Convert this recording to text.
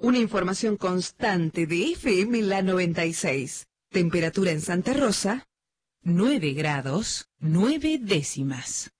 Una información constante de FM La 96. Temperatura en Santa Rosa, 9 grados, 9 décimas.